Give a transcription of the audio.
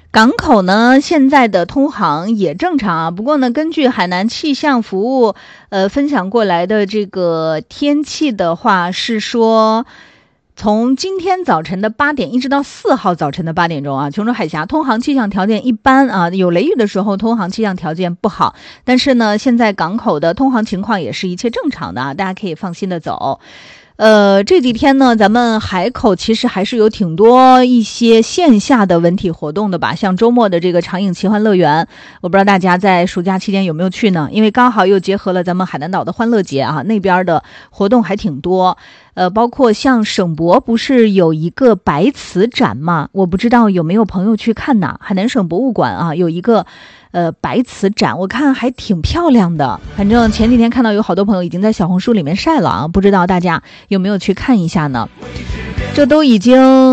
港口呢，现在的通航也正常啊。不过呢，根据海南气象服务分享过来的这个天气的话，是说从今天早晨的8点一直到4号早晨的8点钟啊，琼州海峡通航气象条件一般啊，有雷雨的时候通航气象条件不好。但是呢，现在港口的通航情况也是一切正常的啊，大家可以放心的走。这几天呢，咱们海口其实还是有挺多一些线下的文体活动的吧，像周末的这个长影奇幻乐园，我不知道大家在暑假期间有没有去呢？因为刚好又结合了咱们海南岛的欢乐节啊，那边的活动还挺多。包括像省博不是有一个白瓷展吗？我不知道有没有朋友去看呢？海南省博物馆啊，有一个白瓷展，我看还挺漂亮的。反正前几天看到有好多朋友已经在小红书里面晒了啊，不知道大家有没有去看一下呢？这都已经